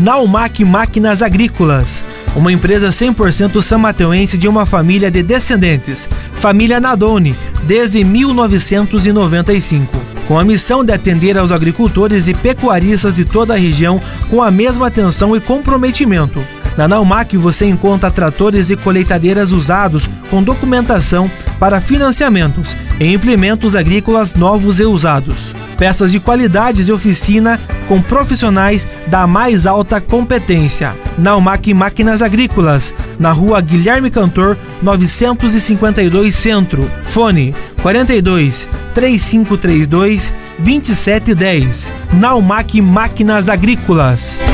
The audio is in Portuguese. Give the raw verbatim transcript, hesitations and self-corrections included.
Naumac Máquinas Agrícolas, uma empresa cem por cento samateuense de uma família de descendentes, família Nadoni, desde mil novecentos e noventa e cinco. Com a missão de atender aos agricultores e pecuaristas de toda a região com a mesma atenção e comprometimento. Na Naumac você encontra tratores e colheitadeiras usados com documentação para financiamentos e implementos agrícolas novos e usados. Peças de qualidades e oficina com profissionais da mais alta competência. Naumac Máquinas Agrícolas, na rua Guilherme Cantor, novecentos e cinquenta e dois Centro. Fone quarenta e dois, três cinco três dois, vinte e sete dez. Naumac Máquinas Agrícolas.